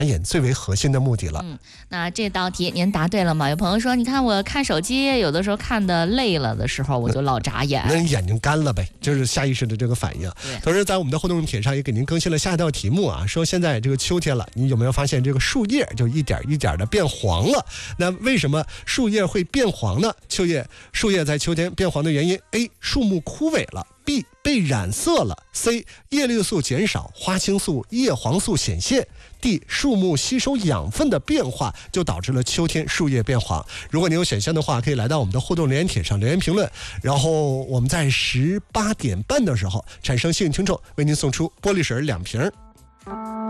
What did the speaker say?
演最为核心的目的了。 那这道题您答对了吗？有朋友说，你看我看手机，有的时候看的累了的时候，我就老眨眼。 那眼睛干了呗，就是下意识的这个反应。同时，在我们的互动帖上也给您更新了下一道题目啊，说现在这个秋天了，你有没有发现这个树叶就一点一点的变黄了？那为什么树叶会变黄呢？树叶在秋天变黄的原因 ：A. 树木枯萎了。B. 被染色了。C. 叶绿素减少，花青素、叶黄素显现。D. 树木吸收养分的变化就导致了秋天树叶变黄。如果你有选项的话，可以来到我们的互动留言帖上留言评论，然后我们在18点半的时候产生幸运听众为您送出玻璃水2瓶。